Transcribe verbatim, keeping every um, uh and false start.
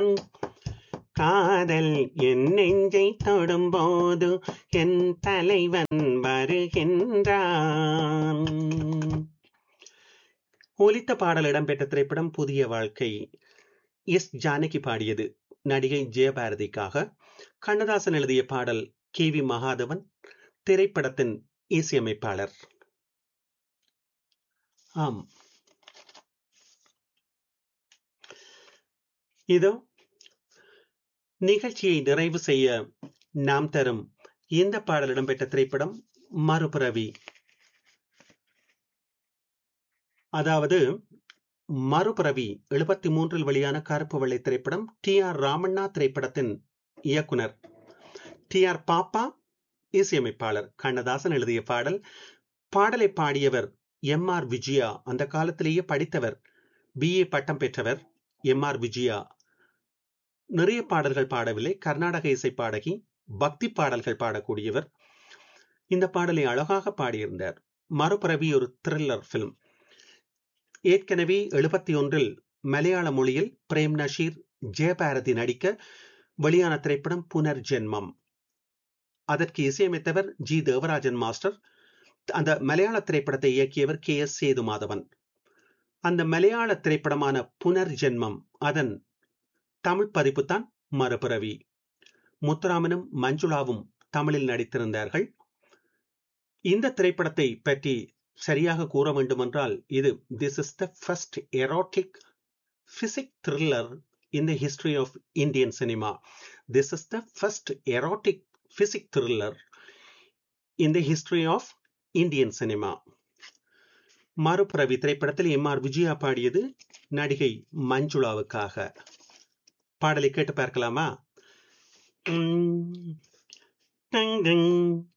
காதல் என் நெஞ்சை தொடும்போது என் தலைவன் வருகின்றான். ஒலித்த பாடல் இடம்பெற்ற திரைப்படம் புதிய வாழ்க்கை. எஸ் ஜானகி பாடியது, நடிகை ஜெயபாரதிக்காக. கண்ணதாசன் எழுதிய பாடல், கே வி மகாதவன் திரைப்படத்தின் இசையமைப்பாளர். ஆம், இதோ நிகழ்ச்சியை நிறைவு செய்ய நாம் தரும் இந்த பாடல் இடம்பெற்ற திரைப்படம் மறுபிறவி. அதாவது மறுபிறவி எழுபத்தி மூன்றில் வெளியான கருப்பு வெள்ளை திரைப்படம். டி ஆர் ராமண்ணா திரைப்படத்தின் இயக்குனர், டி ஆர் பாப்பா இசையமைப்பாளர். கண்ணதாசன் எழுதிய பாடல். பாடலை பாடியவர் எம் ஆர் விஜயா. அந்த காலத்திலேயே படித்தவர், பி ஏ பட்டம் பெற்றவர் எம் ஆர் விஜயா. நிறைய பாடல்கள் பாடவில்லை, கர்நாடக இசை பாடகி, பக்தி பாடல்கள் பாடக்கூடியவர். இந்த பாடலை அழகாக பாடியிருந்தார். மறுபிறவி ஒரு த்ரில்லர் பிலிம். ஏற்கனவே எழுபத்தி ஒன்றில் மலையாள மொழியில் பிரேம் நஷீர், ஜெயபாரதி நடிக்க வெளியான திரைப்படம் புனர்ஜென்மம். அதற்கு இசையமைத்தவர் ஜி தேவராஜன் மாஸ்டர். அந்த மலையாள திரைப்படத்தை இயக்கியவர் கே எஸ் சேதுமாதவன். அந்த மலையாள திரைப்படமான புனர்ஜென்மம், அதன் தமிழ் பதிப்பு தான் மறுபிறவி. முத்துராமனும் மஞ்சுளாவும் தமிழில் நடித்திருந்தார்கள். இந்த திரைப்படத்தை பற்றி சரியாக கூற வேண்டுமென்றால், இது this is the first erotic physique thriller in the history of Indian cinema. This is the first erotic physique thriller in the history of Indian cinema. மறுபிறவி திரைப்படத்தில் எம் ஆர் விஜயா பாடியது, நடிகை மஞ்சுளாவுக்காக. பாடலை கேட்டு பார்க்கலாமா?